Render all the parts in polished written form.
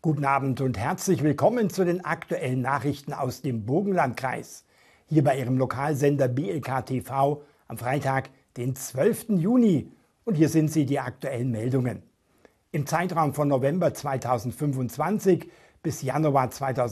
Guten Abend und herzlich willkommen zu den aktuellen Nachrichten aus dem Burgenlandkreis. Hier bei Ihrem Lokalsender BLK TV am Freitag, den 12. Juni. Und hier sind sie, die aktuellen Meldungen. Im Zeitraum von November 2025 bis Januar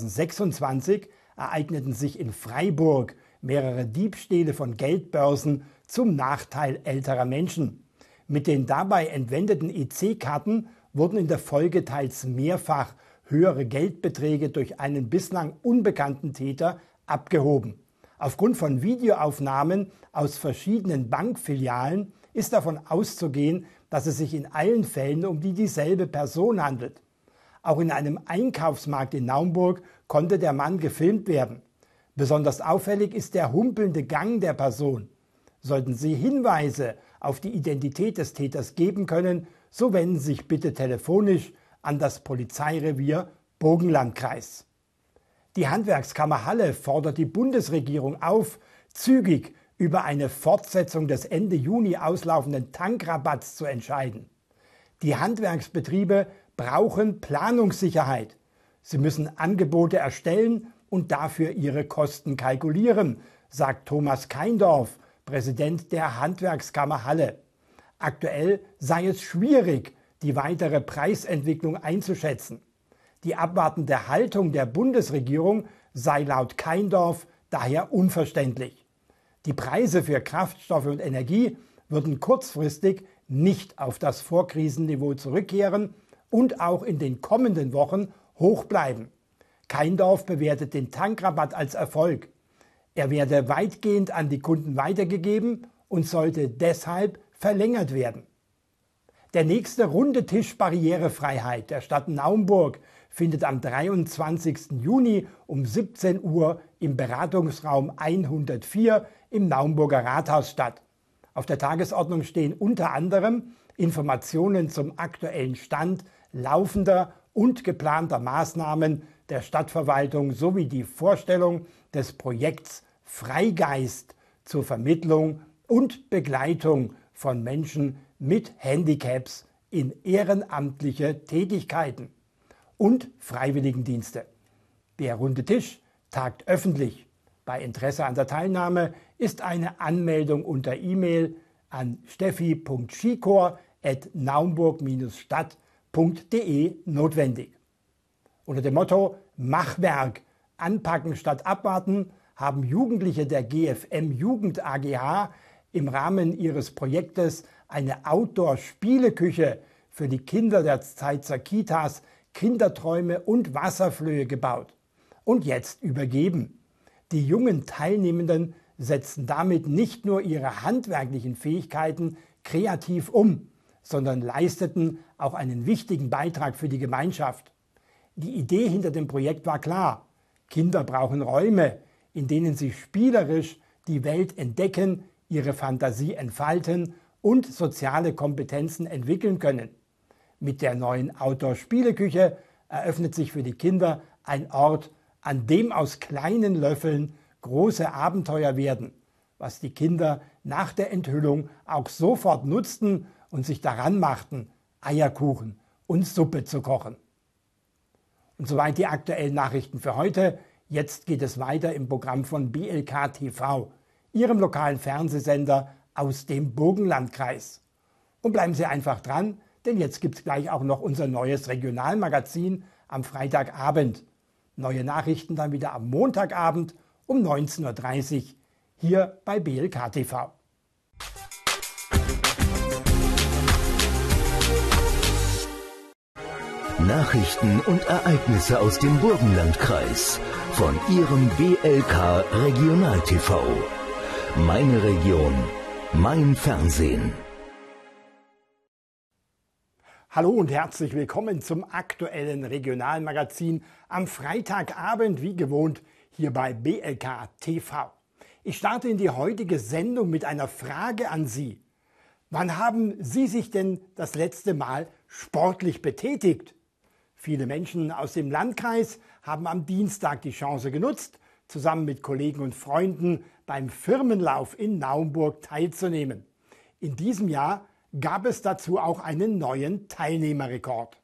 2026 ereigneten sich in Freiburg mehrere Diebstähle von Geldbörsen zum Nachteil älterer Menschen. Mit den dabei entwendeten EC-Karten wurden in der Folge teils mehrfach höhere Geldbeträge durch einen bislang unbekannten Täter abgehoben. Aufgrund von Videoaufnahmen aus verschiedenen Bankfilialen ist davon auszugehen, dass es sich in allen Fällen um dieselbe Person handelt. Auch in einem Einkaufsmarkt in Naumburg konnte der Mann gefilmt werden. Besonders auffällig ist der humpelnde Gang der Person. Sollten Sie Hinweise auf die Identität des Täters geben können, so wenden Sie sich bitte telefonisch an das Polizeirevier Burgenlandkreis. Die Handwerkskammer Halle fordert die Bundesregierung auf, zügig über eine Fortsetzung des Ende Juni auslaufenden Tankrabatts zu entscheiden. Die Handwerksbetriebe brauchen Planungssicherheit. Sie müssen Angebote erstellen und dafür ihre Kosten kalkulieren, sagt Thomas Keindorf, Präsident der Handwerkskammer Halle. Aktuell sei es schwierig, die weitere Preisentwicklung einzuschätzen. Die abwartende Haltung der Bundesregierung sei laut Keindorf daher unverständlich. Die Preise für Kraftstoffe und Energie würden kurzfristig nicht auf das Vorkrisenniveau zurückkehren und auch in den kommenden Wochen hoch bleiben. Keindorf bewertet den Tankrabatt als Erfolg. Er werde weitgehend an die Kunden weitergegeben und sollte deshalb verlängert werden. Der nächste runde Tisch Barrierefreiheit der Stadt Naumburg findet am 23. Juni um 17 Uhr im Beratungsraum 104 im Naumburger Rathaus statt. Auf der Tagesordnung stehen unter anderem Informationen zum aktuellen Stand laufender und geplanter Maßnahmen der Stadtverwaltung sowie die Vorstellung des Projekts Freigeist zur Vermittlung und Begleitung von Menschen mit Handicaps in ehrenamtliche Tätigkeiten und Freiwilligendienste. Der runde Tisch tagt öffentlich. Bei Interesse an der Teilnahme ist eine Anmeldung unter E-Mail an steffi.schikor@naumburg-stadt.de notwendig. Unter dem Motto Machwerk, anpacken statt abwarten haben Jugendliche der GFM Jugend AGH im Rahmen ihres Projektes eine Outdoor-Spieleküche für die Kinder der Zeitzer Kitas, Kinderträume und Wasserflöhe gebaut und jetzt übergeben. Die jungen Teilnehmenden setzen damit nicht nur ihre handwerklichen Fähigkeiten kreativ um, sondern leisteten auch einen wichtigen Beitrag für die Gemeinschaft. Die Idee hinter dem Projekt war klar: Kinder brauchen Räume, in denen sie spielerisch die Welt entdecken, ihre Fantasie entfalten und soziale Kompetenzen entwickeln können. Mit der neuen Outdoor-Spieleküche eröffnet sich für die Kinder ein Ort, an dem aus kleinen Löffeln große Abenteuer werden, was die Kinder nach der Enthüllung auch sofort nutzten und sich daran machten, Eierkuchen und Suppe zu kochen. Und soweit die aktuellen Nachrichten für heute. Jetzt geht es weiter im Programm von BLK TV, Ihrem lokalen Fernsehsender aus dem Burgenlandkreis. Und bleiben Sie einfach dran, denn jetzt gibt es gleich auch noch unser neues Regionalmagazin am Freitagabend. Neue Nachrichten dann wieder am Montagabend um 19:30 Uhr hier bei BLK TV. Nachrichten und Ereignisse aus dem Burgenlandkreis von Ihrem BLK Regional TV. Meine Region, mein Fernsehen. Hallo und herzlich willkommen zum aktuellen Regionalmagazin am Freitagabend, wie gewohnt, hier bei BLK TV. Ich starte in die heutige Sendung mit einer Frage an Sie. Wann haben Sie sich denn das letzte Mal sportlich betätigt? Viele Menschen aus dem Landkreis haben am Dienstag die Chance genutzt, zusammen mit Kollegen und Freunden beim Firmenlauf in Naumburg teilzunehmen. In diesem Jahr gab es dazu auch einen neuen Teilnehmerrekord.